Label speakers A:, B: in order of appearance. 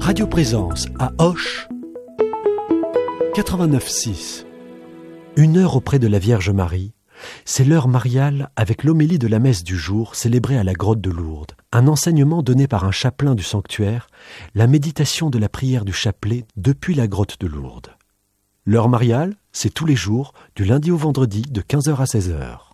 A: Radio Présence à Auch, 89.6. 1 heure auprès de la Vierge Marie, c'est l'heure mariale avec l'homélie de la messe du jour célébrée à la grotte de Lourdes. Un enseignement donné par un chapelain du sanctuaire, la méditation de la prière du chapelet depuis la grotte de Lourdes. L'heure mariale, c'est tous les jours, du lundi au vendredi, de 15h à 16h.